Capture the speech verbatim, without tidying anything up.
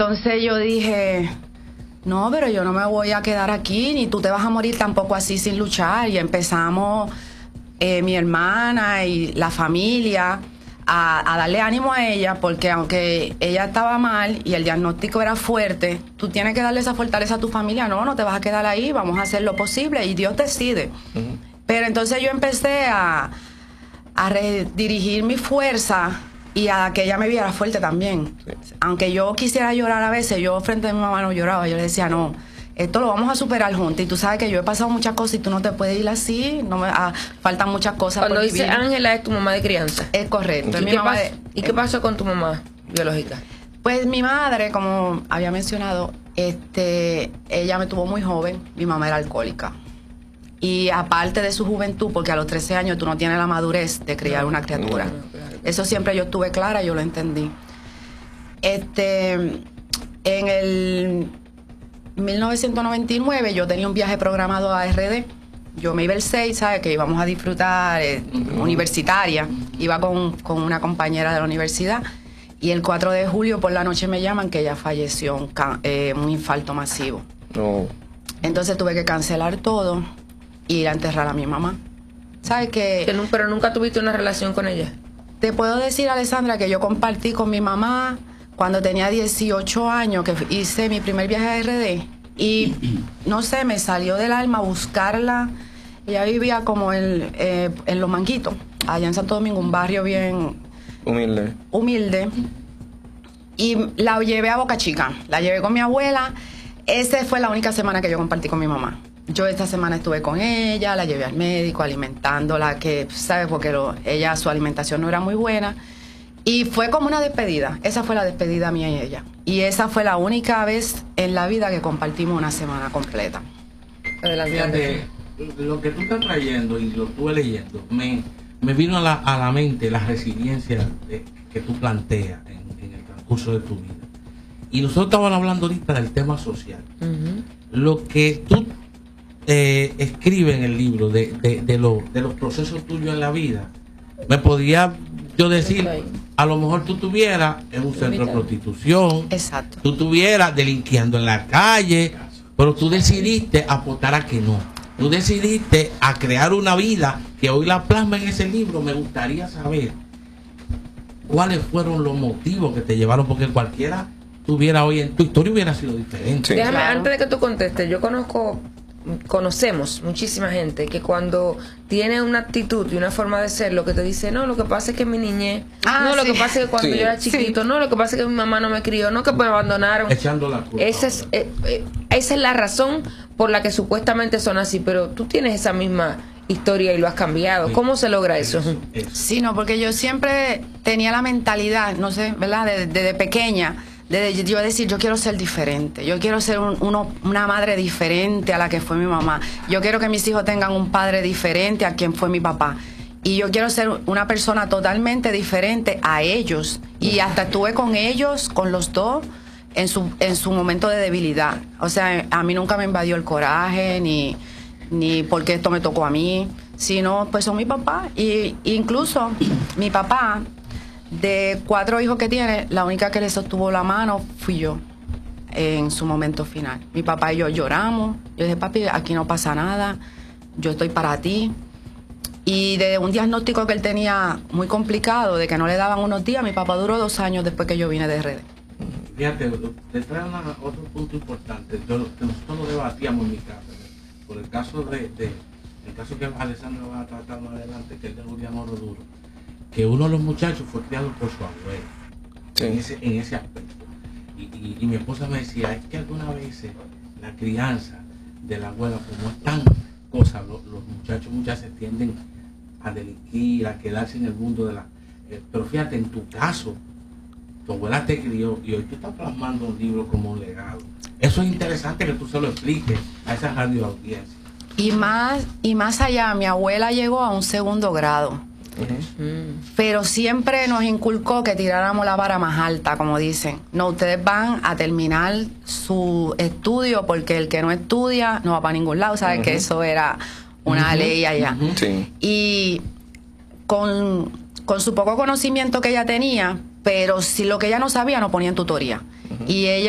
entonces yo dije, no, pero yo no me voy a quedar aquí, ni tú te vas a morir tampoco así sin luchar. Y empezamos, eh, mi hermana y la familia, a, a darle ánimo a ella, porque aunque ella estaba mal y el diagnóstico era fuerte, tú tienes que darle esa fortaleza a tu familia. No, no te vas a quedar ahí, vamos a hacer lo posible y Dios decide. Uh-huh. Pero entonces yo empecé a, a redirigir mi fuerza y a que ella me viera fuerte también. Sí. Aunque yo quisiera llorar a veces, yo frente a mi mamá no lloraba. Yo le decía, no, esto lo vamos a superar juntos. Y tú sabes que yo he pasado muchas cosas y tú no te puedes ir así. No me, ah, faltan muchas cosas. Cuando dice Ángela, ¿es tu mamá de crianza? Es correcto. Es ¿Y, mi qué mamá pas de, ¿Y qué pasó con tu mamá biológica? Pues mi madre, como había mencionado, este, ella me tuvo muy joven. Mi mamá era alcohólica. Y aparte de su juventud, porque a los trece años tú no tienes la madurez de criar una criatura. No, no, claro. Eso siempre yo estuve clara, yo lo entendí. Este, en el mil novecientos noventa y nueve yo tenía un viaje programado a R D. Yo me iba el seis, ¿sabes? Que íbamos a disfrutar, eh, uh-huh. universitaria. Iba con, con una compañera de la universidad. Y el cuatro de julio por la noche me llaman que ella falleció, un, eh, un infarto masivo. Oh. Entonces tuve que cancelar todo y ir a enterrar a mi mamá. ¿Sabes qué? Que no, pero nunca tuviste una relación con ella. Te puedo decir, Alessandra, que yo compartí con mi mamá cuando tenía dieciocho años, que hice mi primer viaje a R D. Y, no sé, me salió del alma buscarla. Ella vivía como en, eh, en Los Manguitos, allá en Santo Domingo, un barrio bien... Humilde. Humilde. Y la llevé a Boca Chica. La llevé con mi abuela. Esa fue la única semana que yo compartí con mi mamá. Yo esta semana estuve con ella, la llevé al médico, alimentándola, que, ¿sabes? Porque lo, ella, su alimentación no era muy buena. Y fue como una despedida. Esa fue la despedida mía y ella. Y esa fue la única vez en la vida que compartimos una semana completa. Adelante. Fíjate, lo que tú estás trayendo y lo estuve leyendo, me, me vino a la, a la mente la resiliencia de, que tú planteas en, en el transcurso de tu vida. Y nosotros estábamos hablando ahorita del tema social. Uh-huh. Lo que tú eh, escribes en el libro de, de, de, lo, de los procesos tuyos en la vida, me podía yo decir, a lo mejor tú estuvieras en un centro de prostitución. Exacto. Tú estuvieras delinquiendo en la calle, pero tú decidiste apostar a que no. Tú decidiste a crear una vida que hoy la plasma en ese libro. Me gustaría saber cuáles fueron los motivos que te llevaron, porque cualquiera tuviera hoy en tu historia hubiera sido diferente. Sí, déjame, claro. Antes de que tú contestes, yo conozco, conocemos muchísima gente que cuando tiene una actitud y una forma de ser, lo que te dice, no, lo que pasa es que mi niñez, ah, no, sí. Lo que pasa es que cuando sí. yo era chiquito, sí. no, lo que pasa es que mi mamá no me crió, no, que me abandonaron. Echando la culpa. Esa es, eh, eh, esa es la razón por la que supuestamente son así, pero tú tienes esa misma historia y lo has cambiado. Sí. ¿Cómo se logra eso? Eso, eso? Sí, no, porque yo siempre tenía la mentalidad, no sé, ¿verdad? Desde de, de pequeña, de yo decir, yo quiero ser diferente, yo quiero ser un, uno, una madre diferente a la que fue mi mamá, yo quiero que mis hijos tengan un padre diferente a quien fue mi papá, y yo quiero ser una persona totalmente diferente a ellos, y hasta estuve con ellos, con los dos, en su, en su momento de debilidad. O sea, a mí nunca me invadió el coraje, ni, ni porque esto me tocó a mí, sino pues son mi papá, y incluso mi papá, de cuatro hijos que tiene, la única que le sostuvo la mano fui yo en su momento final. Mi papá y yo lloramos. Yo dije, papi, aquí no pasa nada, yo estoy para ti. Y de un diagnóstico que él tenía muy complicado, de que no le daban unos días, mi papá duró dos años después que yo vine de R D. Fíjate, te trae una, otro punto importante. Yo, que nosotros lo debatíamos en mi casa, por el caso de, de el caso que Alessandra va a tratar más adelante, que es de Julián Oro Duro, que uno de los muchachos fue criado por su abuelo, sí. en, ese, en ese aspecto. Y, y, y mi esposa me decía, es que algunas veces la crianza de la abuela, como es tan cosa, los, los muchachos muchas veces tienden a delinquir, a quedarse en el mundo de la... Eh, pero fíjate, en tu caso, tu abuela te crió y hoy tú estás plasmando un libro como un legado. Eso es interesante que tú se lo expliques a esa radio audiencia. Y más, y más allá, mi abuela llegó a un segundo grado. Uh-huh. Pero siempre nos inculcó que tiráramos la vara más alta, como dicen. No, ustedes van a terminar su estudio, porque el que no estudia no va para ningún lado. Sabes uh-huh. que eso era una uh-huh. ley allá. Uh-huh. Sí. Y con, con su poco conocimiento que ella tenía, pero si lo que ella no sabía, no ponía en tutoría. Uh-huh. Y ella